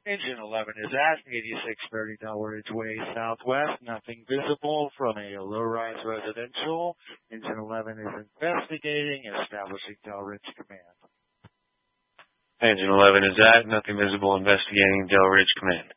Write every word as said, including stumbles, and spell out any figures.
Engine eleven is at eighty-six thirty Delridge Way Southwest. Nothing visible from a low-rise residential. Engine eleven is investigating, establishing Delridge Command. Engine eleven is at, nothing visible, investigating Delridge Command.